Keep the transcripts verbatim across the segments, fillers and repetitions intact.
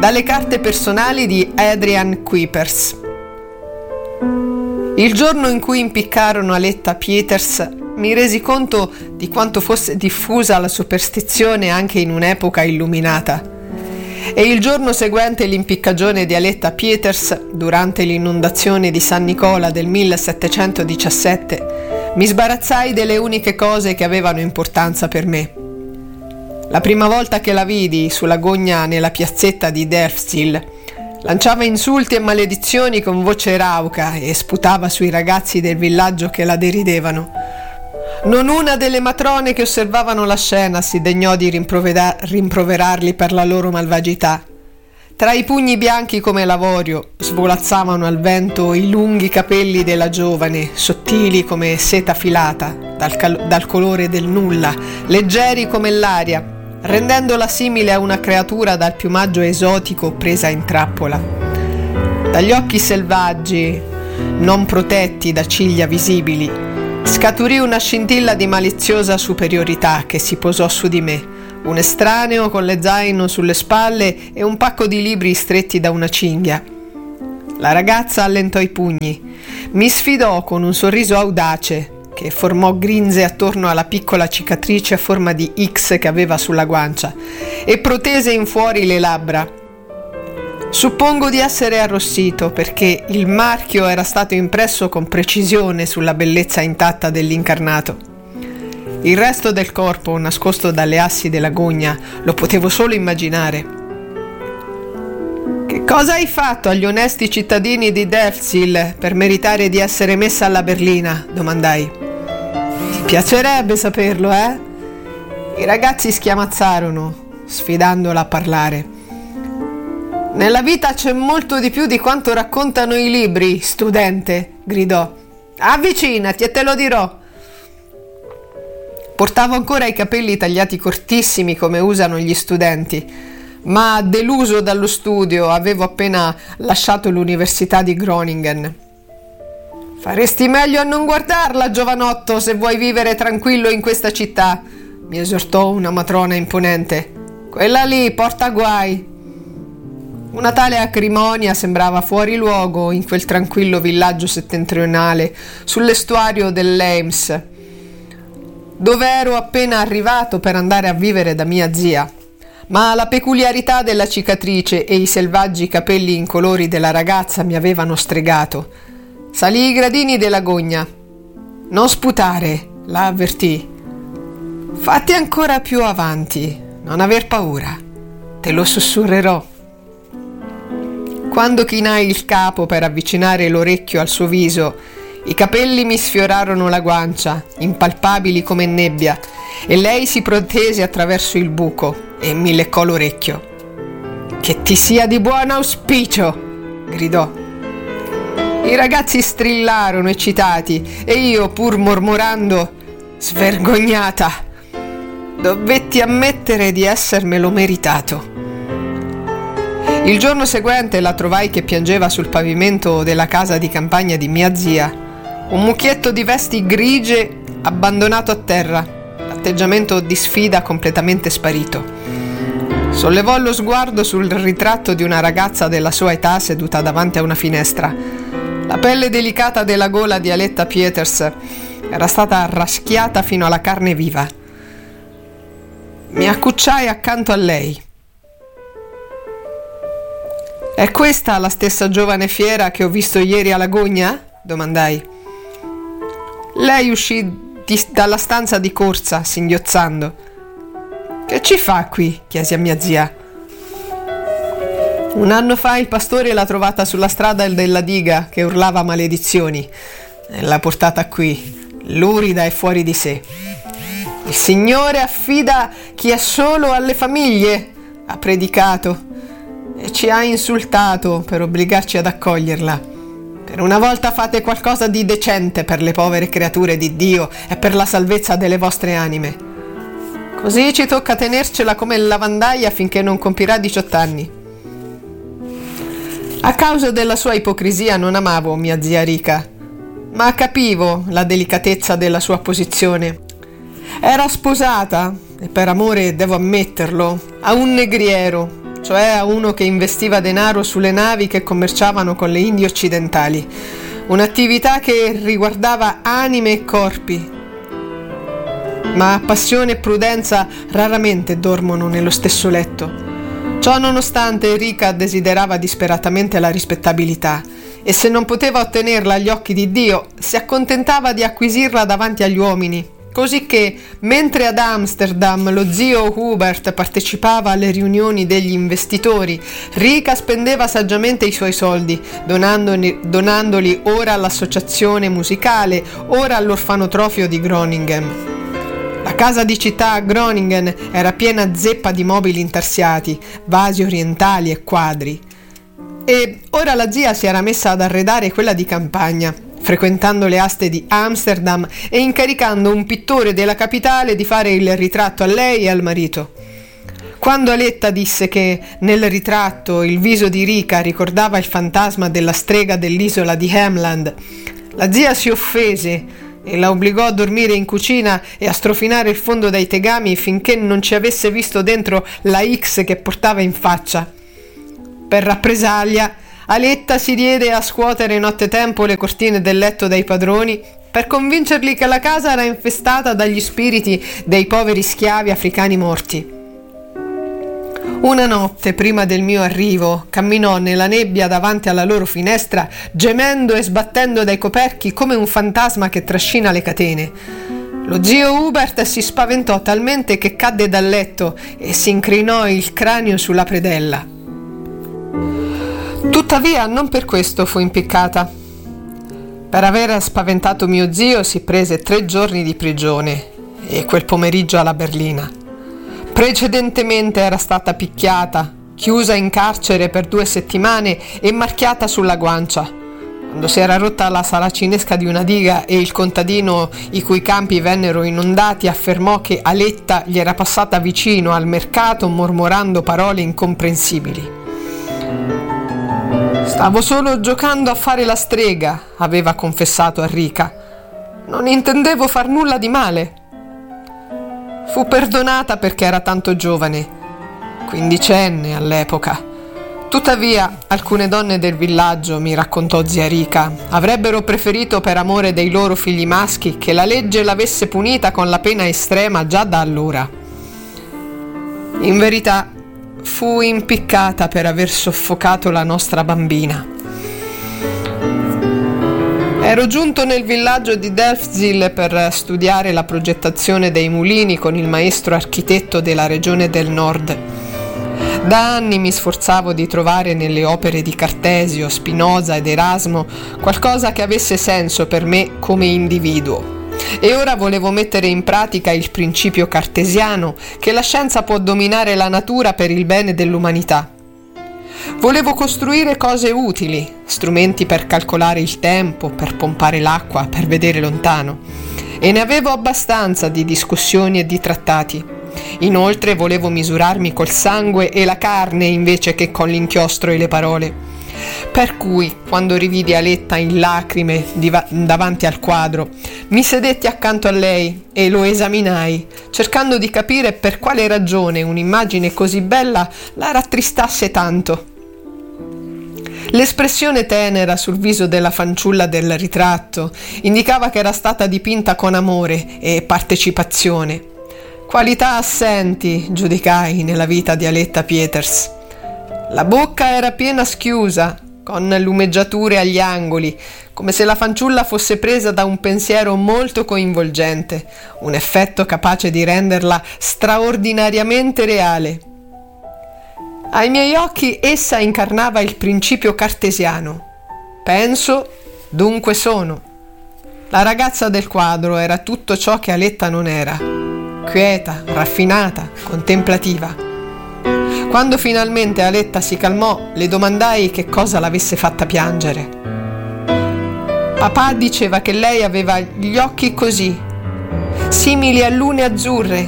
Dalle carte personali di Adrian Kuipers. Il giorno in cui impiccarono Aletta Pieterse mi resi conto di quanto fosse diffusa la superstizione anche in un'epoca illuminata. E il giorno seguente l'impiccagione di Aletta Pieterse, durante l'inondazione di San Nicola del millesettecentodiciassette, mi sbarazzai delle uniche cose che avevano importanza per me. La prima volta che la vidi sulla gogna nella piazzetta di Delfzijl, lanciava insulti e maledizioni con voce rauca e sputava sui ragazzi del villaggio che la deridevano. Non una delle matrone che osservavano la scena si degnò di rimprovera- rimproverarli per la loro malvagità. Tra i pugni bianchi come l'avorio svolazzavano al vento i lunghi capelli della giovane, sottili come seta filata, dal, cal- dal colore del nulla, leggeri come l'aria, rendendola simile a una creatura dal piumaggio esotico presa in trappola. Dagli occhi selvaggi, non protetti da ciglia visibili, scaturì una scintilla di maliziosa superiorità che si posò su di me, un estraneo con le zaino sulle spalle e un pacco di libri stretti da una cinghia. La ragazza allentò i pugni, mi sfidò con un sorriso audace che formò grinze attorno alla piccola cicatrice a forma di X che aveva sulla guancia e protese in fuori le labbra. Suppongo di essere arrossito perché il marchio era stato impresso con precisione sulla bellezza intatta dell'incarnato. Il resto del corpo, nascosto dalle assi della gogna, lo potevo solo immaginare. «Che cosa hai fatto agli onesti cittadini di Delfzijl per meritare di essere messa alla berlina?» domandai. «Ti piacerebbe saperlo, eh?» I ragazzi schiamazzarono, sfidandola a parlare. «Nella vita c'è molto di più di quanto raccontano i libri, studente!» gridò. «Avvicinati e te lo dirò!» Portavo ancora i capelli tagliati cortissimi come usano gli studenti, ma deluso dallo studio avevo appena lasciato l'università di Groningen. «Faresti meglio a non guardarla, giovanotto, se vuoi vivere tranquillo in questa città», mi esortò una matrona imponente. «Quella lì porta guai». Una tale acrimonia sembrava fuori luogo in quel tranquillo villaggio settentrionale sull'estuario dell'Ems, dove ero appena arrivato per andare a vivere da mia zia. Ma la peculiarità della cicatrice e i selvaggi capelli incolori della ragazza mi avevano stregato. Salì i gradini della gogna. «Non sputare», la avvertì. «Fatti ancora più avanti, non aver paura, te lo sussurrerò». Quando chinai il capo per avvicinare l'orecchio al suo viso, i capelli mi sfiorarono la guancia, impalpabili come nebbia, e lei si protese attraverso il buco e mi leccò l'orecchio. «Che ti sia di buon auspicio!» gridò. I ragazzi strillarono eccitati e io, pur mormorando «Svergognata!», dovetti ammettere di essermelo meritato. Il giorno seguente la trovai che piangeva sul pavimento della casa di campagna di mia zia, un mucchietto di vesti grigie abbandonato a terra, l'atteggiamento di sfida completamente sparito. Sollevò lo sguardo sul ritratto di una ragazza della sua età seduta davanti a una finestra. La pelle delicata della gola di Aletta Pieterse era stata raschiata fino alla carne viva. Mi accucciai accanto a lei. «È questa la stessa giovane fiera che ho visto ieri alla gogna?» domandai. Lei uscì di, dalla stanza di corsa, singhiozzando. «Che ci fa qui?» chiesi a mia zia. «Un anno fa il pastore l'ha trovata sulla strada della diga che urlava maledizioni e l'ha portata qui, lurida e fuori di sé. Il Signore affida chi è solo alle famiglie», ha predicato, «e ci ha insultato per obbligarci ad accoglierla. Per una volta fate qualcosa di decente per le povere creature di Dio e per la salvezza delle vostre anime. Così ci tocca tenercela come lavandaia finché non compirà diciotto anni». A causa della sua ipocrisia non amavo mia zia Rika, ma capivo la delicatezza della sua posizione. Era sposata, e per amore devo ammetterlo, a un negriero, cioè a uno che investiva denaro sulle navi che commerciavano con le Indie occidentali, un'attività che riguardava anime e corpi. Ma passione e prudenza raramente dormono nello stesso letto. Ciò nonostante, Rika desiderava disperatamente la rispettabilità e se non poteva ottenerla agli occhi di Dio, si accontentava di acquisirla davanti agli uomini. Così che, mentre ad Amsterdam lo zio Hubert partecipava alle riunioni degli investitori, Rika spendeva saggiamente i suoi soldi, donandoli, donandoli ora all'associazione musicale, ora all'orfanotrofio di Groningen. La casa di città a Groningen era piena zeppa di mobili intarsiati, vasi orientali e quadri. E ora la zia si era messa ad arredare quella di campagna, frequentando le aste di Amsterdam e incaricando un pittore della capitale di fare il ritratto a lei e al marito. Quando Aletta disse che nel ritratto il viso di Rika ricordava il fantasma della strega dell'isola di Hemland, la zia si offese e la obbligò a dormire in cucina e a strofinare il fondo dai tegami finché non ci avesse visto dentro la X che portava in faccia. Per rappresaglia, Aletta si diede a scuotere nottetempo le cortine del letto dei padroni per convincerli che la casa era infestata dagli spiriti dei poveri schiavi africani morti. Una notte, prima del mio arrivo, camminò nella nebbia davanti alla loro finestra, gemendo e sbattendo dai coperchi come un fantasma che trascina le catene. Lo zio Hubert si spaventò talmente che cadde dal letto e si incrinò il cranio sulla predella. Tuttavia non per questo fu impiccata. Per aver spaventato mio zio si prese tre giorni di prigione e quel pomeriggio alla berlina. Precedentemente era stata picchiata, chiusa in carcere per due settimane e marchiata sulla guancia. Quando si era rotta la saracinesca di una diga e il contadino i cui campi vennero inondati affermò che Aletta gli era passata vicino al mercato mormorando parole incomprensibili. «Stavo solo giocando a fare la strega», aveva confessato a Rika. «Non intendevo far nulla di male». Fu perdonata perché era tanto giovane, quindicenne all'epoca. Tuttavia, alcune donne del villaggio, mi raccontò zia Rika, avrebbero preferito per amore dei loro figli maschi che la legge l'avesse punita con la pena estrema già da allora. In verità, fu impiccata per aver soffocato la nostra bambina. Ero giunto nel villaggio di Delfzijl per studiare la progettazione dei mulini con il maestro architetto della regione del nord. Da anni mi sforzavo di trovare nelle opere di Cartesio, Spinoza ed Erasmo qualcosa che avesse senso per me come individuo. E ora volevo mettere in pratica il principio cartesiano che la scienza può dominare la natura per il bene dell'umanità. Volevo costruire cose utili, strumenti per calcolare il tempo, per pompare l'acqua, per vedere lontano. E ne avevo abbastanza di discussioni e di trattati. Inoltre volevo misurarmi col sangue e la carne invece che con l'inchiostro e le parole. Per cui, quando rividi Aletta in lacrime diva- davanti al quadro, mi sedetti accanto a lei e lo esaminai, cercando di capire per quale ragione un'immagine così bella la rattristasse tanto. L'espressione tenera sul viso della fanciulla del ritratto indicava che era stata dipinta con amore e partecipazione. Qualità assenti, giudicai, nella vita di Aletta Pieters. La bocca era piena schiusa, con lumeggiature agli angoli, come se la fanciulla fosse presa da un pensiero molto coinvolgente, un effetto capace di renderla straordinariamente reale. Ai miei occhi essa incarnava il principio cartesiano. Penso, dunque sono. La ragazza del quadro era tutto ciò che Aletta non era: quieta, raffinata, contemplativa. Quando finalmente Aletta si calmò, le domandai che cosa l'avesse fatta piangere. Papà diceva che lei aveva gli occhi così, simili a lune azzurre,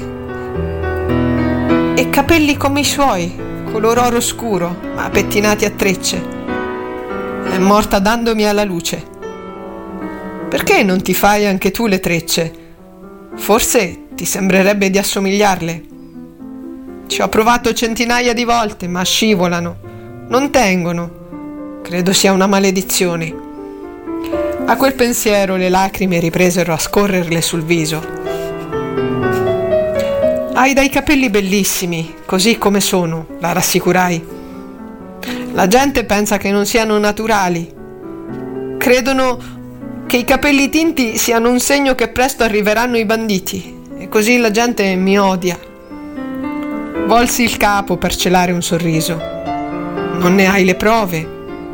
e capelli come i suoi, color oro scuro, ma pettinati a trecce. È morta dandomi alla luce. Perché non ti fai anche tu le trecce? Forse ti sembrerebbe di assomigliarle. Ci ho provato centinaia di volte, ma scivolano, non tengono. Credo sia una maledizione. A quel pensiero le lacrime ripresero a scorrerle sul viso. Hai dei capelli bellissimi, così come sono, la rassicurai. La gente pensa che non siano naturali. Credono che i capelli tinti siano un segno che presto arriveranno i banditi, e così la gente mi odia. Volsi il capo per celare un sorriso. Non ne hai le prove?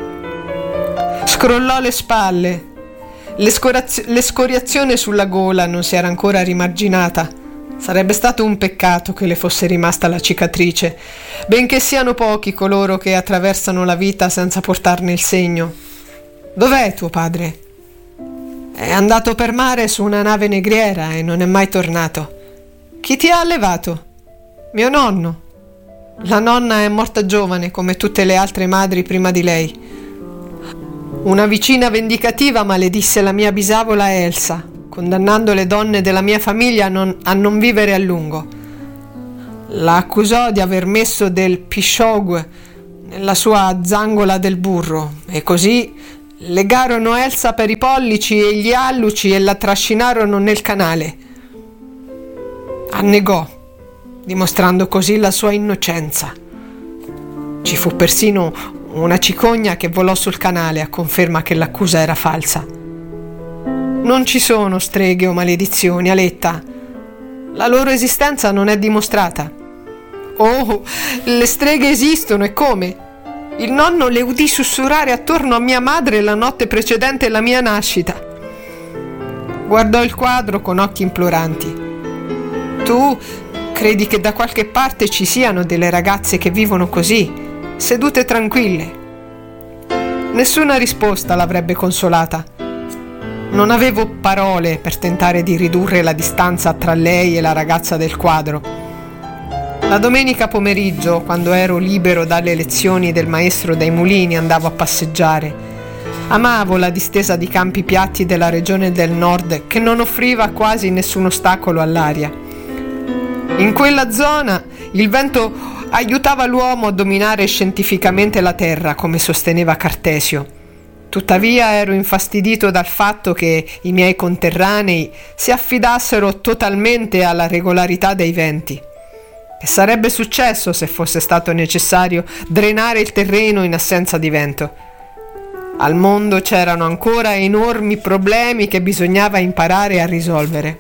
Scrollò le spalle. L'escorazio- l'escoriazione sulla gola non si era ancora rimarginata. Sarebbe stato un peccato che le fosse rimasta la cicatrice, benché siano pochi coloro che attraversano la vita senza portarne il segno. Dov'è tuo padre? È andato per mare su una nave negriera e non è mai tornato. Chi ti ha allevato? Mio nonno. La nonna è morta giovane, come tutte le altre madri prima di lei. Una vicina vendicativa maledisse la mia bisavola Elsa, condannando le donne della mia famiglia a non, a non vivere a lungo. La accusò di aver messo del pisciog nella sua zangola del burro e così legarono Elsa per i pollici e gli alluci e la trascinarono nel canale. Annegò, dimostrando così la sua innocenza. Ci fu persino una cicogna che volò sul canale a conferma che l'accusa era falsa. Non ci sono streghe o maledizioni, Aletta. La loro esistenza non è dimostrata. Oh, le streghe esistono, e come? Il nonno le udì sussurrare attorno a mia madre la notte precedente la mia nascita. Guardò il quadro con occhi imploranti. Tu credi che da qualche parte ci siano delle ragazze che vivono così, sedute tranquille? Nessuna risposta l'avrebbe consolata. Non avevo parole per tentare di ridurre la distanza tra lei e la ragazza del quadro. La domenica pomeriggio, quando ero libero dalle lezioni del maestro dei mulini, andavo a passeggiare. Amavo la distesa di campi piatti della regione del nord, che non offriva quasi nessun ostacolo all'aria. In quella zona il vento aiutava l'uomo a dominare scientificamente la terra, come sosteneva Cartesio. Tuttavia ero infastidito dal fatto che i miei conterranei si affidassero totalmente alla regolarità dei venti. Che sarebbe successo se fosse stato necessario drenare il terreno in assenza di vento? Al mondo c'erano ancora enormi problemi che bisognava imparare a risolvere.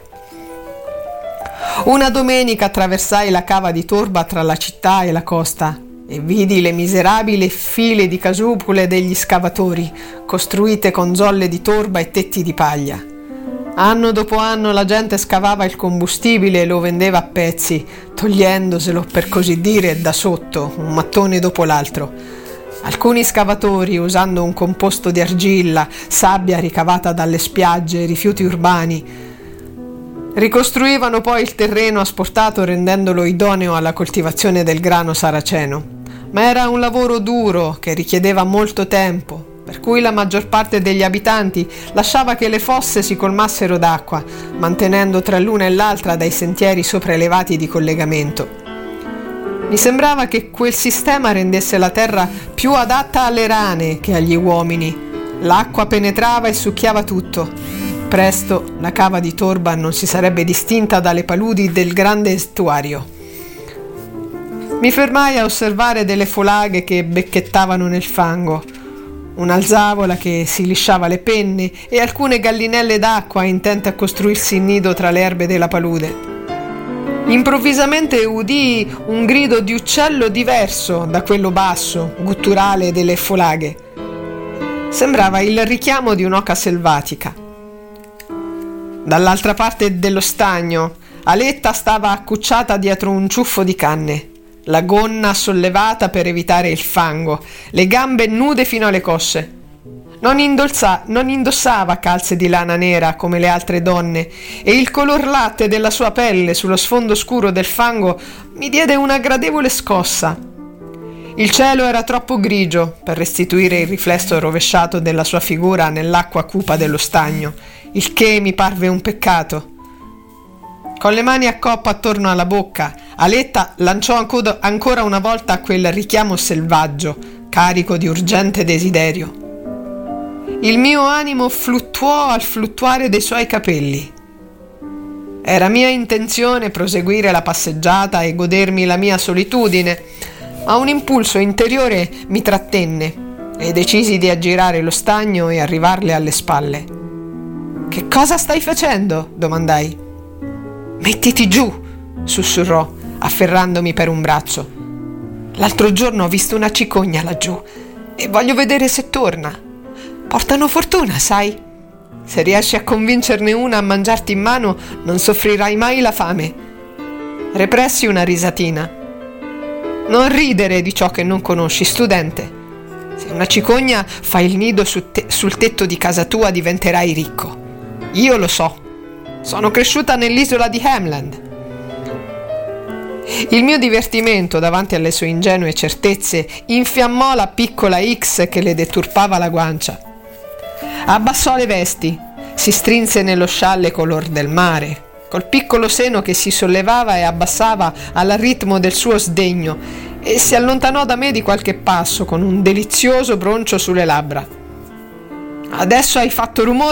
Una domenica attraversai la cava di torba tra la città e la costa e vidi le miserabili file di casupole degli scavatori, costruite con zolle di torba e tetti di paglia. Anno dopo anno la gente scavava il combustibile e lo vendeva a pezzi, togliendoselo, per così dire, da sotto, un mattone dopo l'altro. Alcuni scavatori, usando un composto di argilla, sabbia ricavata dalle spiagge e rifiuti urbani, ricostruivano poi il terreno asportato rendendolo idoneo alla coltivazione del grano saraceno. Ma era un lavoro duro che richiedeva molto tempo, per cui la maggior parte degli abitanti lasciava che le fosse si colmassero d'acqua, mantenendo tra l'una e l'altra dei sentieri sopraelevati di collegamento. Mi sembrava che quel sistema rendesse la terra più adatta alle rane che agli uomini. L'acqua penetrava e succhiava tutto. Presto la cava di torba non si sarebbe distinta dalle paludi del grande estuario. Mi fermai a osservare delle folaghe che becchettavano nel fango, un'alzavola che si lisciava le penne e alcune gallinelle d'acqua intente a costruirsi il nido tra le erbe della palude. Improvvisamente udii un grido di uccello diverso da quello basso, gutturale delle folaghe. Sembrava il richiamo di un'oca selvatica. Dall'altra parte dello stagno, Aletta stava accucciata dietro un ciuffo di canne, la gonna sollevata per evitare il fango, le gambe nude fino alle cosce. Non, indolza, non indossava calze di lana nera come le altre donne e il color latte della sua pelle sullo sfondo scuro del fango mi diede una gradevole scossa. Il cielo era troppo grigio per restituire il riflesso rovesciato della sua figura nell'acqua cupa dello stagno, il che mi parve un peccato. Con le mani a coppa attorno alla bocca, Aletta lanciò ancora una volta quel richiamo selvaggio, carico di urgente desiderio. Il mio animo fluttuò al fluttuare dei suoi capelli. Era mia intenzione proseguire la passeggiata e godermi la mia solitudine, ma un impulso interiore mi trattenne e decisi di aggirare lo stagno e arrivarle alle spalle. «Che cosa stai facendo?» domandai. «Mettiti giù!» sussurrò, afferrandomi per un braccio. «L'altro giorno ho visto una cicogna laggiù e voglio vedere se torna. Portano fortuna, sai? Se riesci a convincerne una a mangiarti in mano, non soffrirai mai la fame». Repressi una risatina. «Non ridere di ciò che non conosci, studente. Se una cicogna fa il nido su te- sul tetto di casa tua, diventerai ricco. Io lo so. Sono cresciuta nell'isola di Hamland». Il mio divertimento davanti alle sue ingenue certezze infiammò la piccola X che le deturpava la guancia. Abbassò le vesti, si strinse nello scialle color del mare, col piccolo seno che si sollevava e abbassava al ritmo del suo sdegno, e si allontanò da me di qualche passo con un delizioso broncio sulle labbra. «Adesso hai fatto rumore